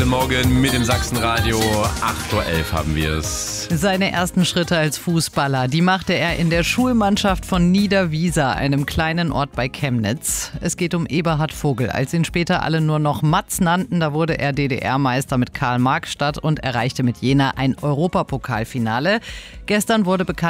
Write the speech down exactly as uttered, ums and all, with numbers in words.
Morgen mit dem Sachsenradio. acht Uhr elf haben wir es. Seine ersten Schritte als Fußballer, die machte er in der Schulmannschaft von Niederwiesa, einem kleinen Ort bei Chemnitz. Es geht um Eberhard Vogel. Als ihn später alle nur noch Matz nannten, da wurde er D D R-Meister mit Karl Marxstadt und erreichte mit Jena ein Europapokalfinale. Gestern wurde bekannt,